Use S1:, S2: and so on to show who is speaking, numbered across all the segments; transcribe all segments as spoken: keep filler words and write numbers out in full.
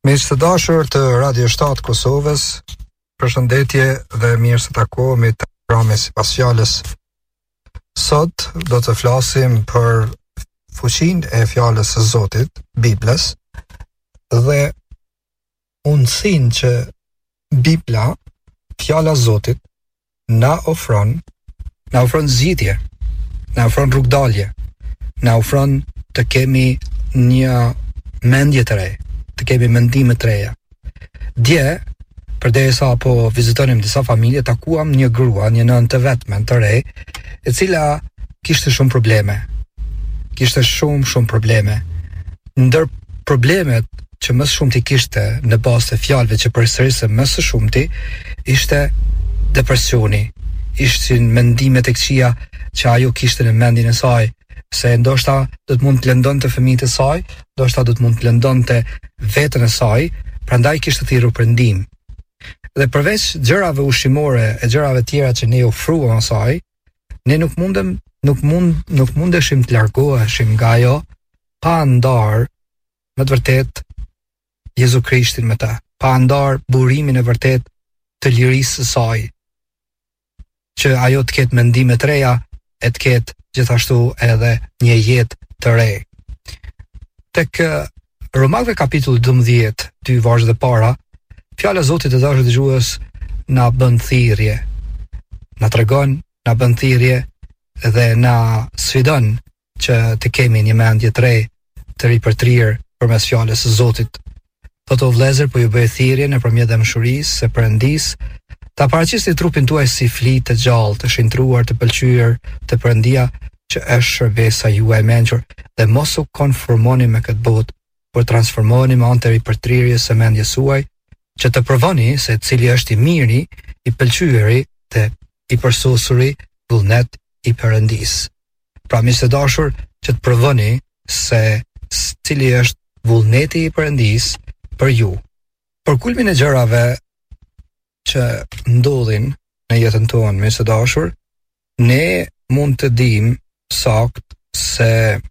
S1: Miq të dashur të Radio shtat Kosovës, përshëndetje dhe mirë se takohemi te programi Sipas Fjalës. Sot do të flasim për fuqinë e fjalës së Zotit, Biblës, dhe mundësinë që Bibla, fjala e Zotit, na ofron, na ofron zgjidhje, na ofron rrugdalje, na ofron të kemi një mendje të re, të kemi mendime të reja. Dje, përderisa po vizitonim disa familje, takuam një grua, një nënë të vetme, të re, e cila kishte shumë probleme. Kishte shumë, shumë probleme. Ndër problemet që më së shumti kishte në bazë të fjalëve që përsërisë më së shumti, ishte depresioni, ishin mendimet e këqija që ajo kishte në mendjen e saj, se ndoshta do të mund të lëndon të fëmijët e saj, ndoshta do të mund të lëndon të veten e saj, prandaj kishte thirrur për ndihmë. Dhe përveç gjërave ushqimore e gjërave tjera që ne ofruam asaj, ne nuk mundem, nuk mund, nuk mundeshim të largoheshim nga ajo pa ndar me të vërtet Jezu Krishtin me ta, pa ndar burimin e vërtet të lirisë së saj, që ajo të ketë mendime të reja, e të ketë gjithashtu edhe një jetë të re. Tek Romakëve kapitulli dymbëdhjetë, dy vargjet e para, fjala e Zotit të dashur dëgjues na bën thirrje. Na tregon, na bën thirrje dhe na sfidon që të kemi një mendje të re, të ripërtrirë përmes fjalës së Zotit. Thotë o vëllezër, po ju bëj thirrje nëpërmjet dashurisë së Perëndis, ta paraqisni trupin tuaj si flitë të gjallë, të shintruar, të pëlqyer të Perëndia, që është shërbesa juaj e mençur, dhe mos u konformoni me këtë botë, por transformoheni me anë të ripërtrirjes së mendjes suaj, që të provoni se cili është i miri, i pëlqyeri dhe i përsosuri vullnet i Perëndis. Pra miq të dashur, që të provoni se cili është vullneti i Perëndis për ju. Për kulmin e gjërave që ndodhin në jetën tonë, miq të dashur, ne mund të dimë sakt se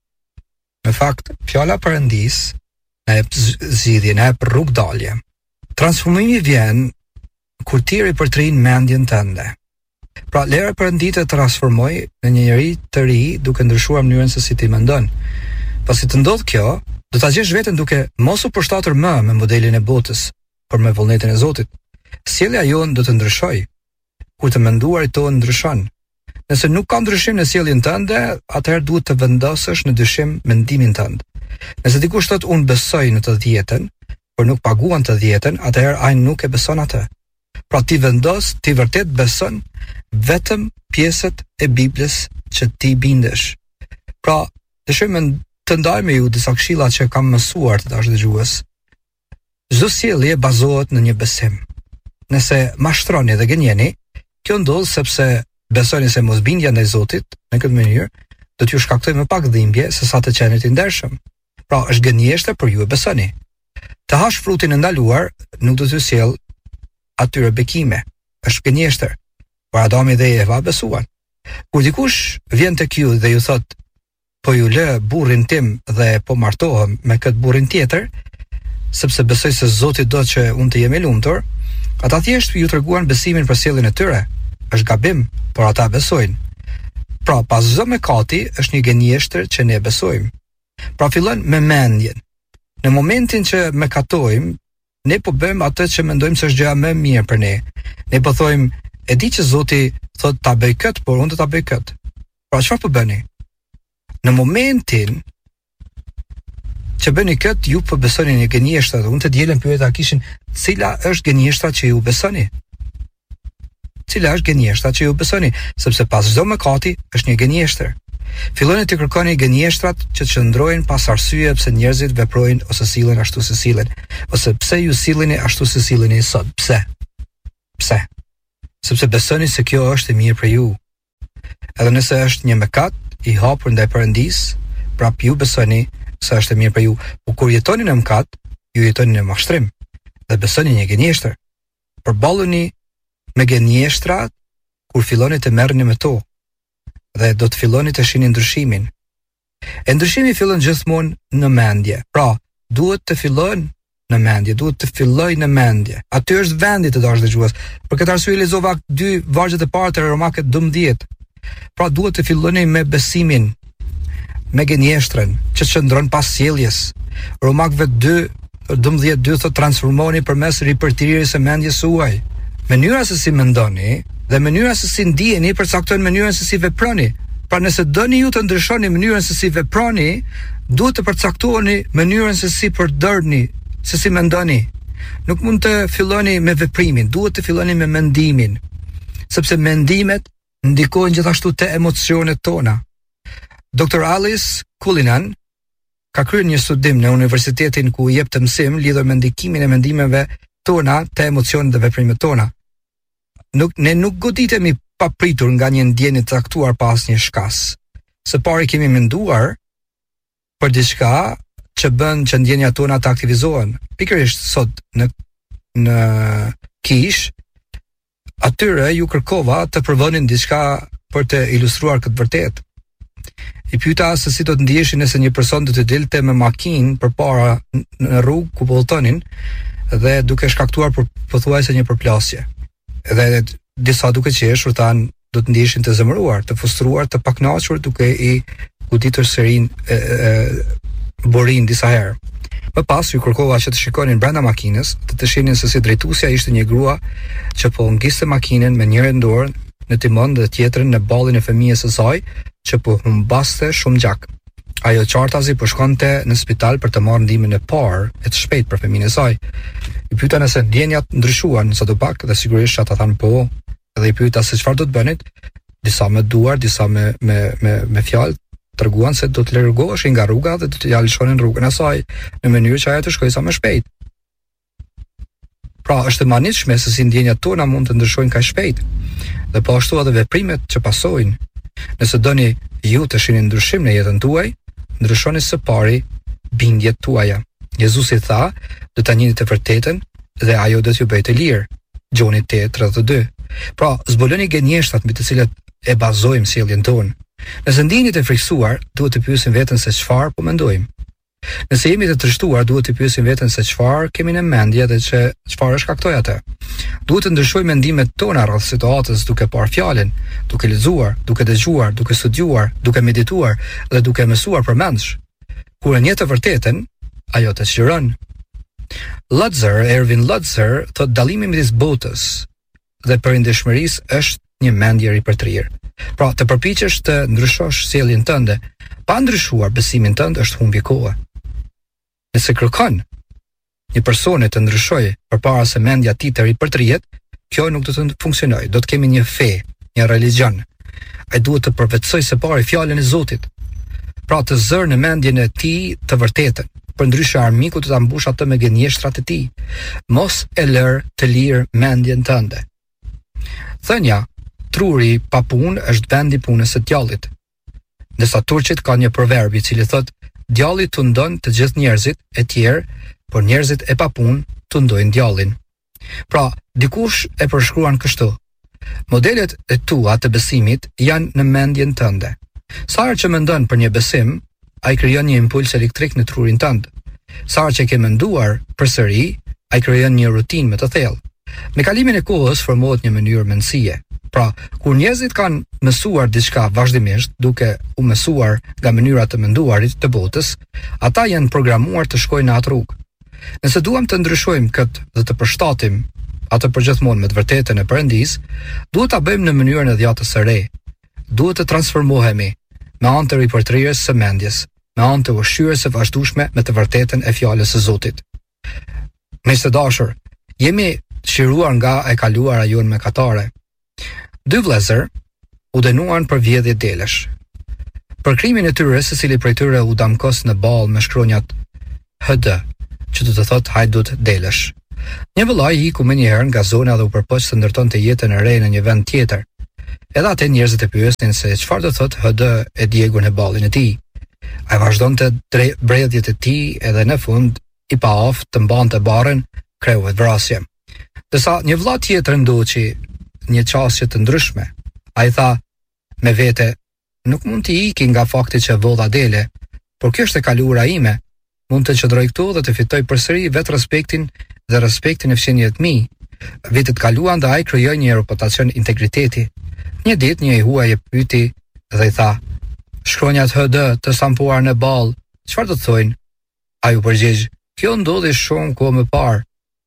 S1: në fakt fjala Perëndis na jep zgjidhje, na jep rrugdalje. Transformimi vjen kur ti ripërtrin mendjen tënde. Pra lera Perëndit të transformoj në një njeri të ri duke ndryshuar mënyrën se si ti mendon. Pasi të ndodh kjo, do ta gjesh veten duke mos u përshtatur më me modelin e botës, por me vullnetin e Zotit. Sjellja jonë do të ndryshoj. Kur të menduarit tonë ndryshon. Nëse nuk ka ndryshim në sjelljen tënde, atëherë duhet të vendosësh në dyshim mendimin tënd. Nëse dikush thotë unë besoj në të dhjetën, por nuk paguan të dhjetën, atëherë ai nuk e beson atë. Pra ti vendos, ti vërtet beson vetëm pjesët e Biblës që ti bindesh. Pra, dëshiroj të ndaj me ju disa këshilla që kam mësuar të dashur dëgjues. Çdo sjellje bazohet në një besim. Nëse mashtroni dhe gënjeni, kjo ndodh sepse besoni se mosbindja ndaj Zotit në këtë mënyrë do t'ju shkaktojë më pak dhimbje se sa të qenit i ndershëm. Pra, është gënjeshtër, por ju e besoni. Të hash frutin e ndaluar nuk do t'ju sjell atyre bekime. Është gënjeshtër. Por Adami dhe Eva besuan. Kur dikush vjen tek ju dhe ju thot, po ju lë burrin tim dhe po martohem me këtë burrin tjetër, sepse besoj se Zoti do që unë të jem i lumtur, ata thjesht ju treguan besimin për sjelljen e tyre. Është gabim, por ata besojnë. Pra, pas çdo mëkati është një gënjeshtër që ne besojmë. Pra fillon me mendjen. Në momentin që mëkatojmë, ne po bëjmë atë që mendojmë se është gjëja më e mirë për ne. Ne po thojmë, e di që Zoti thotë ta bëj këtë, por unë do ta bëj këtë. Pra çfarë po bëni? Në momentin që bëni këtë, ju po besoni një gënjeshtër. Unë të dielën pyeta kishin, cila është gënjeshtra që ju besoni? Cila është gënjeshtra që ju besoni? Sepse pas çdo mëkati është një gënjeshtër. Filloni të kërkoni gënjeshtrat që qëndrojnë pas arsye pse njerëzit veprojnë ose sillen ashtu si sillen, ose pse ju silleni ashtu si silleni sot. Pse? Pse? Sepse besoni se kjo është e mirë për ju. Edhe nëse është një mëkat i hapur ndaj Perëndis, prap ju besoni se është e mirë për ju. Po kur jetoni në mëkat, ju jetoni në mashtrim dhe besoni një gënjeshtër. Përballuni me gënjeshtrat kur filloni të merrni me to dhe do të filloni të shihni ndryshimin. E ndryshimi fillon gjithmonë në mendje. Pra, duhet të fillon në mendje, duhet të filloj në mendje. Aty është vendi të dashur dëgjues. Për këtë arsye lexova dy vargjet e parë të Romakët dymbëdhjetë. Pra duhet të filloni me besimin, me gënjeshtrën që çndron pas sjelljes. Romakëve dy dymbëdhjetë dy thotë transformoni përmes ripërtirirjes së mendjes suaj. Mënyra se si mendoni dhe mënyra se si ndiheni përcaktojnë mënyrën se si veproni. Pra nëse doni ju të ndryshoni mënyrën se si veproni, duhet të përcaktuani mënyrën se si përdorni, se si mendoni. Nuk mund të filloni me veprimin, duhet të filloni me mendimin, sepse mendimet ndikojnë gjithashtu te emocionet tona. doktor Alice Cullinan ka kryer një studim në universitetin ku jep të mësim lidhur me ndikimin e mendimeve tona te emocionet dhe veprimet tona. Nuk ne nuk goditemi pa pritur nga një ndjenjë të caktuar pas një shkas. Së pari kemi menduar për diçka që bën që ndjenjat tona të aktivizohen. Pikërisht sot në në kish, atyre ju kërkova të provonin diçka për të ilustruar këtë vërtet. I pyeta se si do të ndiheshin nëse një person do të dilte me makinë përpara në rrugë ku po udhtonin dhe duke shkaktuar për pothuajse një përplasje. Dhe disa duke qeshur thanë do të ndiheshin të zemëruar, të frustruar, të pakënaqur duke i goditur serin e, e borin disa herë. Më pas ju kërkova që të shikonin brenda makinës, të të shihnin se si drejtuesja ishte një grua që po ngiste makinën me njërin dorë në timon dhe tjetrën në ballin e fëmijës së saj që po humbaste shumë gjak. Ajo qartazi po shkonte në spital për të marrë ndihmën e parë e të shpejtë për fëmijën e saj. I pyeta nëse ndjenjat ndryshuan sadopak dhe sigurisht ata thanë po, dhe i pyeta se çfarë do të bënit, disa me duar, disa me me me me fjalë treguan se do të largoheshin nga rruga dhe do të ja lëshonin rrugën e saj në mënyrë që ajo të shkojë sa më shpejt. Pra, është e manitshme se si ndjenjat tona mund të ndryshojnë kaq shpejt. Dhe po ashtu edhe veprimet që pasojnë. Nëse doni ju të shihni ndryshim në jetën tuaj, ndryshoni së pari bindjet tuaja. Jezusi tha, do ta njihni të vërtetën dhe ajo do t'ju bëjë të lirë. Gjoni tetë tridhjetë e dy. Pra, zbuloni gënjeshtrat mbi të cilat e bazojmë sjelljen tonë. Nëse ndiheni të friksuar, duhet të pyesim veten se çfarë po mendojmë. Nëse jemi të trishtuar, duhet të pyesim veten se çfarë kemi në mendje dhe që çfarë shkaktoi atë. Duhet të ndryshojmë mendimet tona rreth situatës duke parë fjalën, duke lexuar, duke dëgjuar, duke studiuar, duke medituar dhe duke mësuar përmendsh. Kur e njeh të vërtetën, ajo të çliron. Lutzer, Erwin Lutzer, thot dallimi midis botës dhe perëndishmërisë është një mendje ripërtrirë. Pra, të përpiqesh të ndryshosh sjelljen tënde, pa ndryshuar besimin tënd është humbje kohe. Nëse kërkon një personi të ndryshojë përpara se mendja e tij të ripërtrihet, kjo nuk do të funksionojë. Do të kemi një fe, një religjion. Ai duhet të përvetsojë së pari fjalën e Zotit. Pra, të zërë në mendjen e tij të vërtetën. Përndryshe armiku të ta mbush atë me gënjeshtrat e tij. Mos e lër të lirë mendjen tënde. Thënia truri pa punë është vendi punës së djallit. Ndërsa turqit ka një proverb i cili thotë djalli tundon të gjithë njerëzit e tjerë, por njerëzit e pa punë tundojnë djallin. Pra, dikush e përshkruan kështu: modelet e tua të besimit janë në mendjen tënde. Sa herë që mendon për një besim, ai krijon një impuls elektrik në trurin tënd. Sa herë që ke menduar përsëri, ai krijon një rutinë më të thellë. Me kalimin e kohës formohet një mënyrë mendësie. Pra, kur njerëzit kanë mësuar diçka vazhdimisht, duke u mësuar nga mënyra të menduarit të botës, ata janë programuar të shkojnë në atë rrugë. Nëse duam të ndryshojmë këtë dhe të përshtatim atë përgjithmonë me të vërtetën e Perëndis, duhet ta bëjmë në mënyrën e dhjatës së re. Duhet të transformohemi me anë të ripërtrirjes së mendjes, me anë të ushqyerjes së vazhdueshme me të vërtetën e fjalës së Zotit. Miq të dashur, jemi çiruar nga e kaluara jonë mëkatare. Dy vëllezër u dënuan për vjedhje delesh. Për krimin e tyre, secili prej tyre u damkos në ballë me shkronjat H D, që do të thotë hajdut delesh. Një vëllai iku më një herë nga zona dhe u përpoq të ndërtonte jetën e re në një vend tjetër. Edhe atë njerëzit e pyesnin se çfarë do thotë H D e djegun e ballin e tij. Ai vazhdonte bredhjet e tij edhe në fund i pa aftë të mbante barrën, kreu vetë vrasje. Dërsa një vëlla tjetër ndoqi një qasje të ndryshme. Ai tha me vete, nuk mund të iki nga fakti që vodha dele, por kjo është e kaluara ime, mund të qëndroj këtu dhe të fitoj përsëri vetë respektin dhe respektin e fëmijëve të mi. Vitet kaluan dhe ai krijoi një reputacion integriteti. Një ditë një i huaj e pyeti dhe i tha: "Shkronjat H D të stampuar në ball, çfarë do të thojnë?" Ai u përgjigj: "Kjo ndodhi shumë kohë më parë.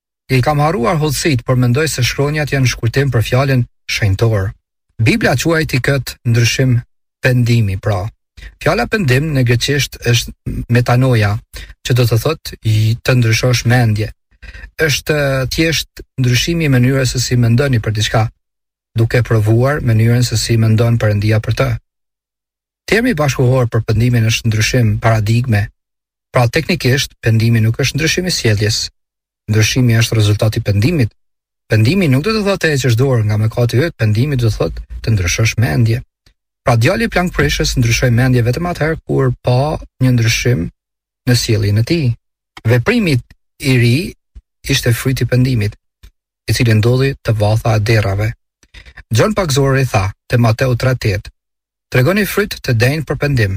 S1: I kam harruar hollësit, por mendoj se shkronjat janë shkurtim për fjalën shenjtor." Bibla quajti këtë ndryshim pendimi, pra. Fjala pendim në greqisht është metanoia, që do të thotë të ndryshosh mendje. Është thjesht ndryshimi i mënyrës se si mendoni për diçka, duke provuar mënyrën se si mendon Perëndia për të. Termi bashkëkohor për pendimin është ndryshim paradigme. Pra teknikisht pendimi nuk është ndryshim i sjelljes. Ndryshimi është rezultati i pendimit. Pendimi nuk do të thotë të heqësh dorë nga mëkati yt, pendimi do të thotë të ndryshosh mendje. Pra djali i plankprishës ndryshoi mendje vetëm atëherë kur pa një ndryshim në sjelljen e tij. Veprimi i ri ishte fryti i pendimit, i cili ndodhi te vatha e derrave. John Pagzori tha te Mateu tre tetë: "Tregoni fryt të denjë për pendim."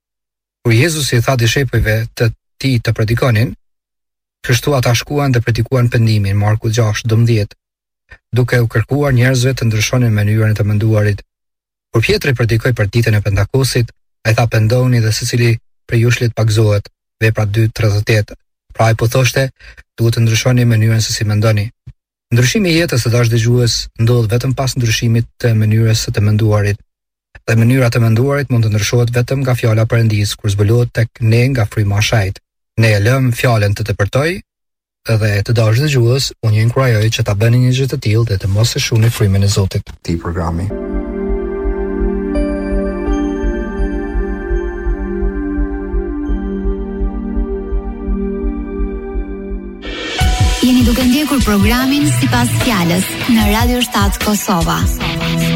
S1: Kur Jezusi i tha dishepujve të tij të predikonin, kështu ata shkuan dhe predikuan pendimin, Marku gjashtë dëmbëdhjetë, duke u kërkuar njerëzve të ndryshonin mënyrën e të menduarit. Kur Pjetri predikoi për ditën e Pentakosit, ai tha: "Pendoni dhe secili prej jush le të pagzohet." Vepra dy tridhjetë e tetë. Pra ai po thoshte, duhet të ndryshoni mënyrën se si mendoni. Ndryshimi i jetës së dash dëgjues ndodh vetëm pas ndryshimit të mënyrës së të menduarit. Dhe mënyra të menduarit mund të ndryshohet vetëm nga fjala e Perëndis, kur zbulohet tek ne nga fryma e shajt. Ne e lëm fjalën të tepërtoj, dhe të dash dëgjues, unë ju inkurajoj që ta bëni një gjë të tillë dhe të mos e shuni frymën e Zotit. Ti programi.
S2: Jeni duke ndjekur programin Sipas Fjalës në Radio shtat Kosova.